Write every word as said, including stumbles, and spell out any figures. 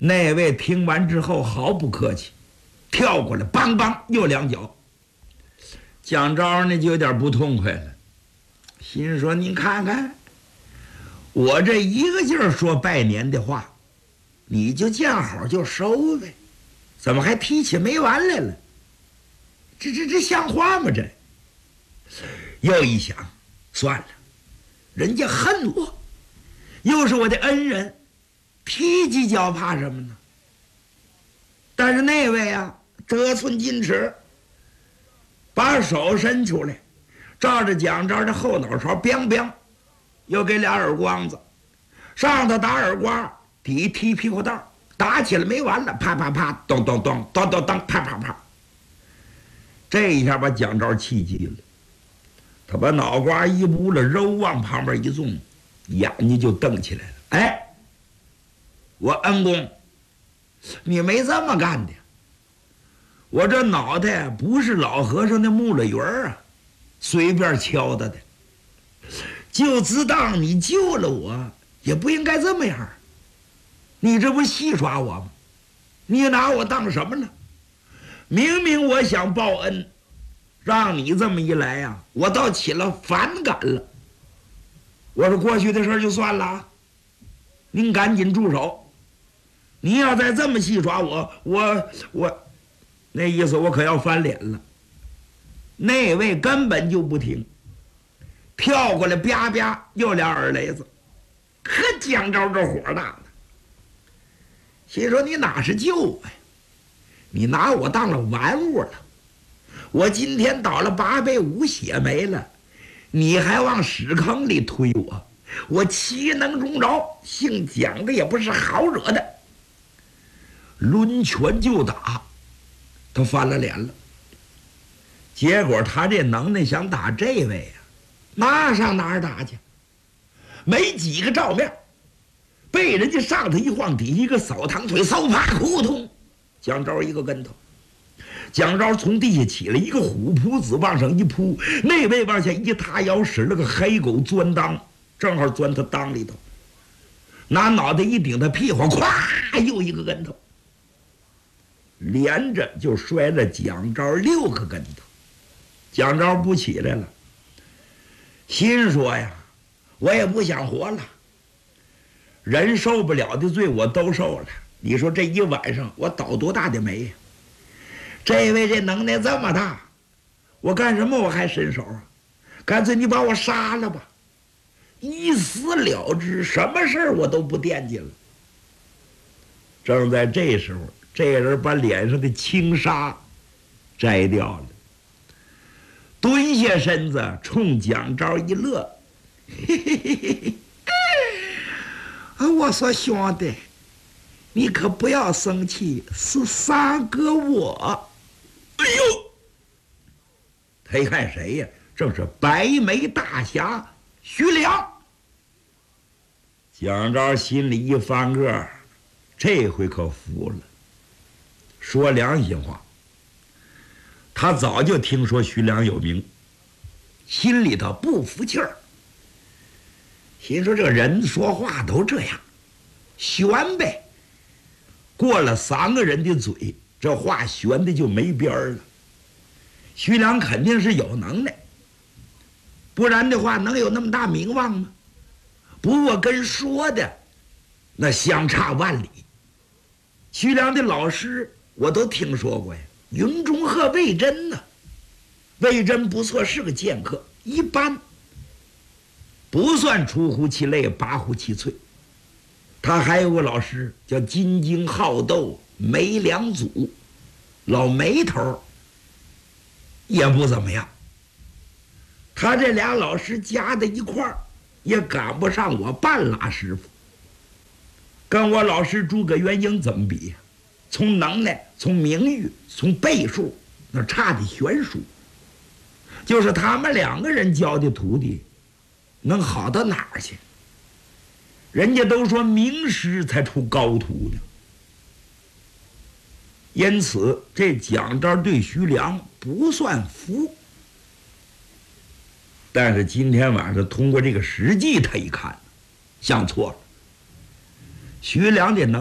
那位听完之后毫不客气，跳过来，梆梆又两脚。蒋昭呢就有点不痛快了，心说：“你看看，我这一个劲儿说拜年的话，你就见好就收呗，怎么还提起没完来了？这这这像话吗？这。”又一想，算了，人家恨我，又是我的恩人，提几脚怕什么呢？但是那位啊，得寸进尺，把手伸出来，照着蒋昭的后脑勺，biang biang，又给俩耳光子，上头打耳光，底踢屁股蛋，打起来没完了，啪啪啪，咚咚咚，咚咚咚，啪啪啪。这一下把蒋昭气急了，他把脑瓜一捂了，肉往旁边一纵，眼睛就瞪起来了。哎，我恩公，你没这么干的。我这脑袋不是老和尚的木了圆啊，随便敲打的。就自当你救了我，也不应该这么样。你这不戏耍我吗？你拿我当什么了？明明我想报恩，让你这么一来呀、啊，我倒起了反感了。我说过去的事就算了，您赶紧住手。你要再这么戏耍我，我我那意思我可要翻脸了。那位根本就不听，跳过来啪啪又俩耳雷子，可蒋昭这火大了，心说你哪是救我呀？你拿我当了玩物了。我今天倒了八辈五血没了，你还往屎坑里推我，我岂能容饶？姓蒋的也不是好惹的，抡拳就打，他翻了脸了。结果他这能耐想打这位啊，那上哪儿打去？没几个照面，被人家上头一晃，底一个扫堂腿，嗖啪扑通，蒋昭一个跟头。蒋昭从地下起来，一个虎扑子往上一扑，那位往下一塌腰，使了个黑狗钻裆，正好钻他裆里头，拿脑袋一顶他屁股，咵又一个跟头，连着就摔了蒋昭六个跟头。蒋昭不起来了，心说呀，我也不想活了，人受不了的罪我都受了，你说这一晚上我倒多大的霉呀？这位这能耐这么大，我干什么我还伸手啊？干脆你把我杀了吧，一死了之，什么事儿我都不惦记了。正在这时候，这人把脸上的轻纱摘掉了，蹲下身子冲蒋昭一乐，嘿嘿嘿嘿嘿，我说兄弟，你可不要生气，是三哥我。哎呦！他一看谁呀？正是白眉大侠徐良。蒋昭心里一翻个，这回可服了。说良心话，他早就听说徐良有名，心里头不服气儿，心说这人说话都这样，悬呗。过了三个人的嘴，这话悬的就没边儿了。徐良肯定是有能耐，不然的话能有那么大名望吗？不过跟说的那相差万里。徐良的老师我都听说过呀，云中鹤魏征呢。魏征不错，是个剑客，一般，不算出乎其类，拔乎其萃。他还有个老师叫金睛好斗梅良祖，老梅头也不怎么样。他这俩老师加在一块儿，也赶不上我半拉师傅。跟我老师诸葛元英怎么比呀？从能耐，从名誉，从倍数，那差的悬殊。就是他们两个人教的徒弟，能好到哪儿去？人家都说名师才出高徒呢。因此这蒋昭对徐良不算服，但是今天晚上通过这个实际他一看，想错了。徐良的能